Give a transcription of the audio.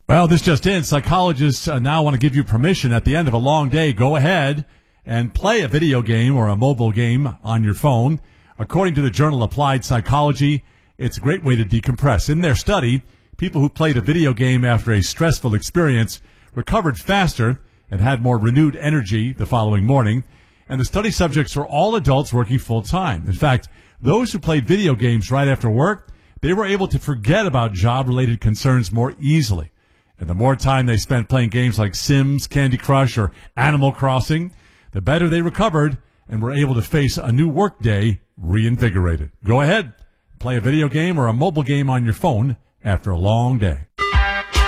Well, this just in. Psychologists now want to give you permission at the end of a long day. Go ahead and play a video game or a mobile game on your phone. According to the journal Applied Psychology, it's a great way to decompress. In their study, people who played a video game after a stressful experience recovered faster and had more renewed energy the following morning. And the study subjects were all adults working full time. In fact, those who played video games right after work, they were able to forget about job-related concerns more easily. And the more time they spent playing games like Sims, Candy Crush, or Animal Crossing, the better they recovered and were able to face a new workday reinvigorated. Go ahead, play a video game or a mobile game on your phone after a long day.